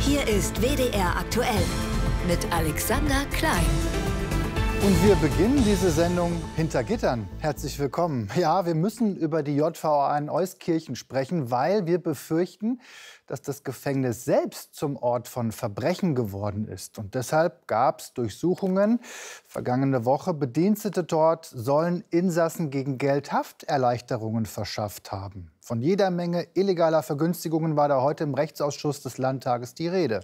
Hier ist WDR aktuell mit Alexander Klein. Und wir beginnen diese Sendung hinter Gittern. Herzlich willkommen. Ja, wir müssen über die JVA in Euskirchen sprechen, weil wir befürchten, dass das Gefängnis selbst zum Ort von Verbrechen geworden ist. Und deshalb gab es Durchsuchungen. Vergangene Woche Bedienstete dort sollen Insassen gegen Geld Hafterleichterungen verschafft haben. Von jeder Menge illegaler Vergünstigungen war da heute im Rechtsausschuss des Landtages die Rede.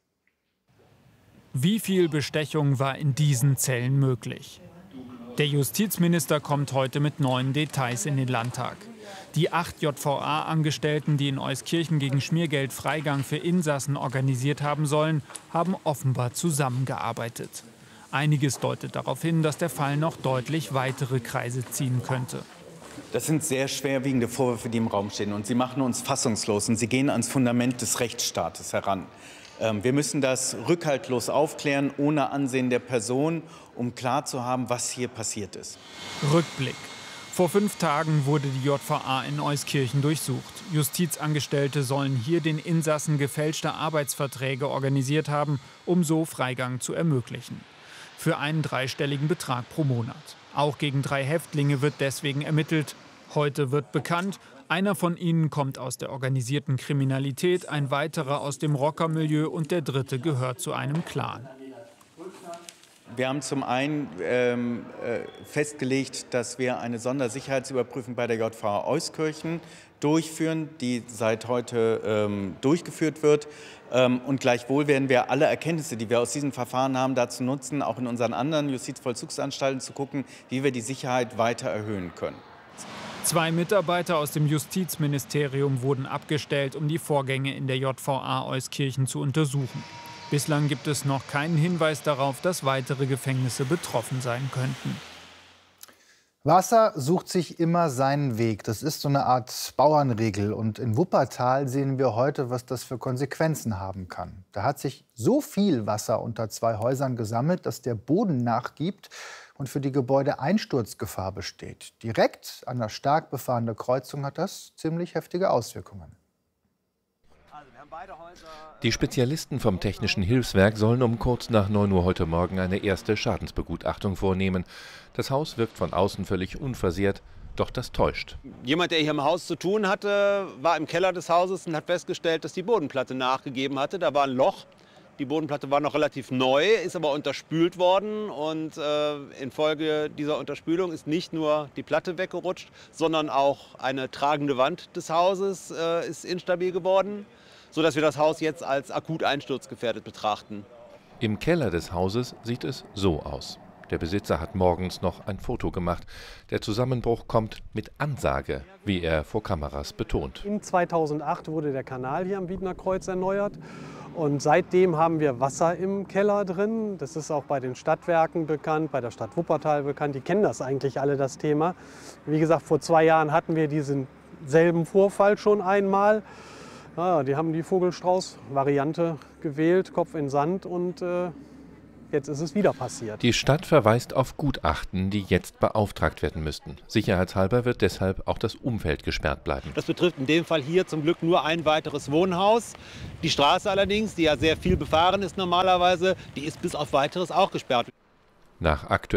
Wie viel Bestechung war in diesen Zellen möglich? Der Justizminister kommt heute mit neuen Details in den Landtag. Die 8 JVA-Angestellten, die in Euskirchen gegen Schmiergeld Freigang für Insassen organisiert haben sollen, haben offenbar zusammengearbeitet. Einiges deutet darauf hin, dass der Fall noch deutlich weitere Kreise ziehen könnte. Das sind sehr schwerwiegende Vorwürfe, die im Raum stehen. Und sie machen uns fassungslos. Und sie gehen ans Fundament des Rechtsstaates heran. Wir müssen das rückhaltlos aufklären, ohne Ansehen der Person, um klar zu haben, was hier passiert ist. Rückblick. Vor 5 Tagen wurde die JVA in Euskirchen durchsucht. Justizangestellte sollen hier den Insassen gefälschte Arbeitsverträge organisiert haben, um so Freigang zu ermöglichen. Für einen dreistelligen Betrag pro Monat. Auch gegen 3 Häftlinge wird deswegen ermittelt. Heute wird bekannt, einer von ihnen kommt aus der organisierten Kriminalität, ein weiterer aus dem Rockermilieu und der dritte gehört zu einem Clan. Wir haben zum einen festgelegt, dass wir eine Sondersicherheitsüberprüfung bei der JVA Euskirchen durchführen, die seit heute durchgeführt wird. Und gleichwohl werden wir alle Erkenntnisse, die wir aus diesem Verfahren haben, dazu nutzen, auch in unseren anderen Justizvollzugsanstalten zu gucken, wie wir die Sicherheit weiter erhöhen können. 2 Mitarbeiter aus dem Justizministerium wurden abgestellt, um die Vorgänge in der JVA Euskirchen zu untersuchen. Bislang gibt es noch keinen Hinweis darauf, dass weitere Gefängnisse betroffen sein könnten. Wasser sucht sich immer seinen Weg. Das ist so eine Art Bauernregel. Und in Wuppertal sehen wir heute, was das für Konsequenzen haben kann. Da hat sich so viel Wasser unter 2 Häusern gesammelt, dass der Boden nachgibt und für die Gebäude Einsturzgefahr besteht. Direkt an der stark befahrenen Kreuzung hat das ziemlich heftige Auswirkungen. Die Spezialisten vom Technischen Hilfswerk sollen um kurz nach 9 Uhr heute Morgen eine erste Schadensbegutachtung vornehmen. Das Haus wirkt von außen völlig unversehrt, doch das täuscht. Jemand, der hier im Haus zu tun hatte, war im Keller des Hauses und hat festgestellt, dass die Bodenplatte nachgegeben hatte. Da war ein Loch. Die Bodenplatte war noch relativ neu, ist aber unterspült worden. Und infolge dieser Unterspülung ist nicht nur die Platte weggerutscht, sondern auch eine tragende Wand des Hauses ist instabil geworden, sodass wir das Haus jetzt als akut einsturzgefährdet betrachten. Im Keller des Hauses sieht es so aus. Der Besitzer hat morgens noch ein Foto gemacht. Der Zusammenbruch kommt mit Ansage, wie er vor Kameras betont. In 2008 wurde der Kanal hier am Wiedner Kreuz erneuert. Und seitdem haben wir Wasser im Keller drin. Das ist auch bei den Stadtwerken bekannt, bei der Stadt Wuppertal bekannt. Die kennen das eigentlich alle, das Thema. Wie gesagt, vor 2 Jahren hatten wir diesen selben Vorfall schon einmal. Ja, die haben die Vogelstrauß-Variante gewählt, Kopf in Sand, und jetzt ist es wieder passiert. Die Stadt verweist auf Gutachten, die jetzt beauftragt werden müssten. Sicherheitshalber wird deshalb auch das Umfeld gesperrt bleiben. Das betrifft in dem Fall hier zum Glück nur ein weiteres Wohnhaus. Die Straße allerdings, die ja sehr viel befahren ist normalerweise, die ist bis auf Weiteres auch gesperrt. Nach aktuell